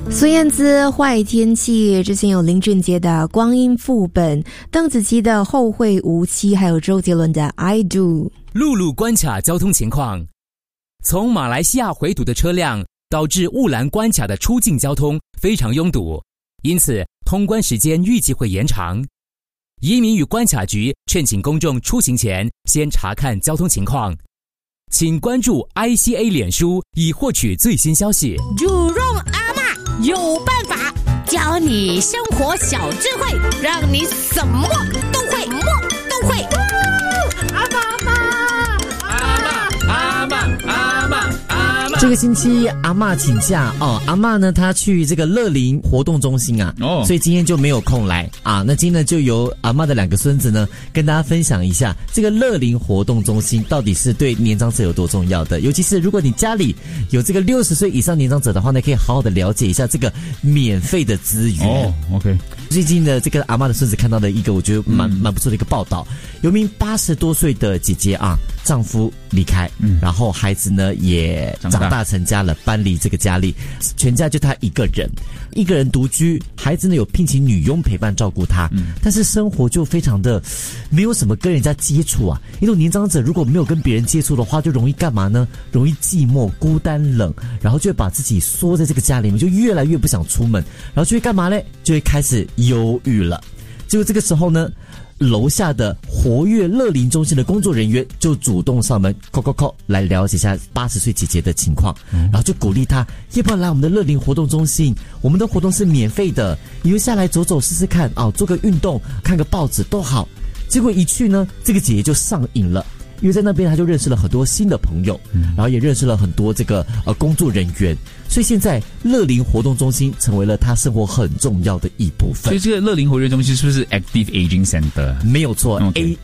孙燕姿坏天气，之前有林俊杰的光阴副本，邓紫棋的后会无期，还有周杰伦的 I Do。 陆路关卡交通情况，从马来西亚回堵的车辆导致雾兰关卡的出境交通非常拥堵，因此通关时间预计会延长。移民与关卡局劝请公众出行前先查看交通情况，请关注 ICA 脸书以获取最新消息。 猪肉阿嬷有办法教你生活小智慧，让你什么都会，什么都会。阿嬷， 这个星期阿嬷请假哦，阿嬷呢她去这个乐龄活动中心啊，所以今天就没有空来啊。那今天呢就由阿嬷的2个孙子呢跟大家分享一下这个乐龄活动中心到底是对年长者有多重要的，尤其是如果你家里有这个60岁以上年长者的话呢，可以好好的了解一下这个免费的资源。 哦 ，OK。 最近的这个阿嬷的孙子看到的一个我觉得蛮不错的一个报道，有名80多岁的姐姐啊，丈夫离开，然后孩子呢也长大成家了，搬离这个家里，全家就她一个人独居，孩子呢有聘请女佣陪伴照顾她，但是生活就非常的没有什么跟人家接触啊。一种年长者如果没有跟别人接触的话，就容易干嘛呢？容易寂寞、孤单、冷，然后就会把自己缩在这个家里面，就越来越不想出门，然后就会干嘛嘞？就会开始忧郁了。结果这个时候呢，楼下的活跃乐龄中心的工作人员就主动上门扣来了解一下80岁姐姐的情况，然后就鼓励她要不要来我们的乐龄活动中心，我们的活动是免费的，你就下来走走试试看啊，做个运动，看个报纸都好。结果一去呢，这个姐姐就上瘾了，因为在那边她就认识了很多新的朋友，然后也认识了很多这个工作人员，所以现在乐龄活动中心成为了她生活很重要的一部分。 所以这个乐龄活动中心是不是 Active Aging Center？ 没有错，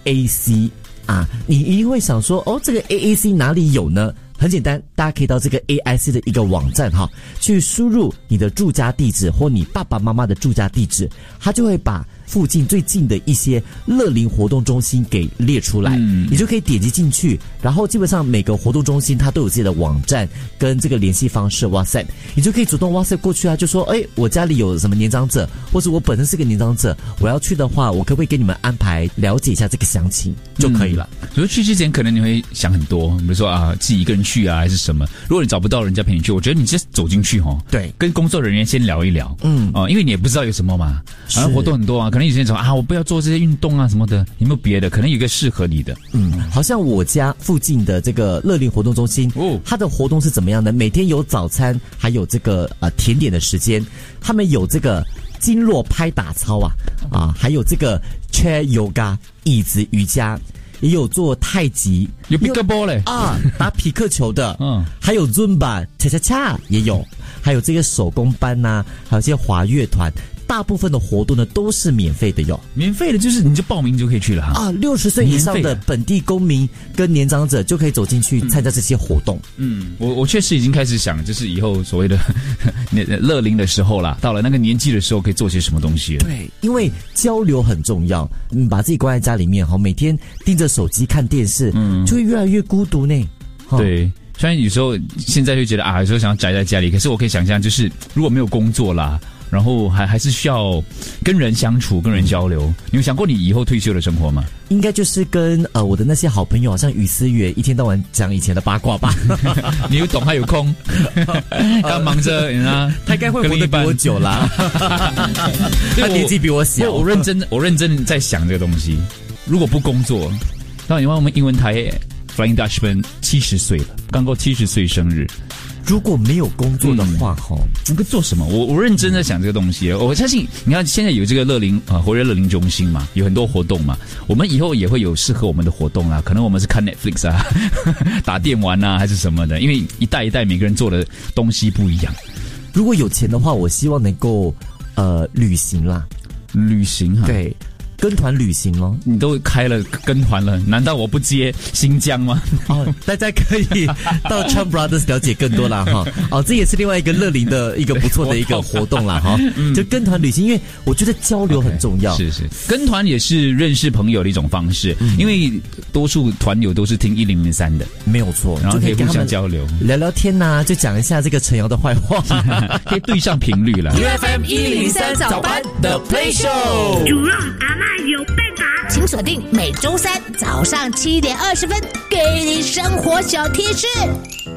AAC 啊，你一定会想说哦，这个 AAC 哪里有呢？很简单，大家可以到这个 AIC 的一个网站哈，去输入你的住家地址或你爸爸妈妈的住家地址，它就会把附近最近的一些乐龄活动中心给列出来，你就可以点击进去，然后基本上每个活动中心它都有自己的网站跟这个联系方式 WhatsApp， 你就可以主动 WhatsApp 过去啊，就说我家里有什么年长者，或者我本身是个年长者，我要去的话，我可不可以给你们安排了解一下这个详情就可以了。 所以去之前可能你会想很多，比如说啊自己一个人去啊还是什么，如果你找不到人家陪你去，我觉得你直接走进去对，跟工作人员先聊一聊，因为你也不知道有什么嘛，活动很多啊，可能有些人说啊我不要做这些运动啊什么的，有没有别的？可能有一个适合你的。 好像我家附近的这个乐龄活动中心，它的活动是怎么样的？每天有早餐，还有这个甜点的时间，他们有这个经络拍打操还有这个 chair yoga 椅子瑜伽，也有做太极， 有皮克波嘞打匹克球的，还有 Zumba 恰恰恰也有，还有这个手工班还有这些华乐团。大部分的活动呢都是免费的哟， 免费的就是你就报名就可以去了哈。 60岁以上的本地公民跟年长者就可以走进去参加这些活动。 我确实已经开始想，就是以后所谓的乐龄的时候啦，到了那个年纪的时候可以做些什么东西。 对，因为交流很重要，把自己关在家里面每天盯着手机看电视，就会越来越孤独呢。 对。虽然有时候现在就觉得有时候想要宅在家里，可是我可以想象，就是如果没有工作啦，然后还是需要跟人相处、跟人交流。你有想过你以后退休的生活吗？ 应该就是跟我的那些好朋友，好像雨思源，一天到晚讲以前的八卦吧。 你有懂，他有空， 他忙着他应该会活得比我久啦。他年纪比我小。 我认真在想这个东西。如果不工作，那你看我们英文台 Flying Dutchman 70岁了，刚过70岁生日。 如果没有工作的话， 能够做什么？我认真在想这个东西。我相信，你看现在有这个乐龄活跃乐龄中心嘛，有很多活动嘛。我们以后也会有适合我们的活动可能我们是看 Netflix 打电玩还是什么的。因为一代一代每个人做的东西不一样。 如果有钱的话，我希望能够旅行啦。 旅行对。 跟团旅行咯。 你都开了跟团了，难道我不接新疆吗？ 大家可以到 Chan Brothers 了解更多啦哈。这也是另外一个乐龄的一个不错的一个活动啦哈。就跟团旅行，因为我觉得交流很重要。 是，跟团也是认识朋友的一种方式，因为多数团友都是听1003的， 没有错， 然后可以互相交流， 聊聊天呐，就讲一下这个陈瑶的坏话， 可以对上频率了。 UFM 103早班 The Play Show， 主任阿嬷有办法，请锁定每周三早上7点20分，给你生活小贴士。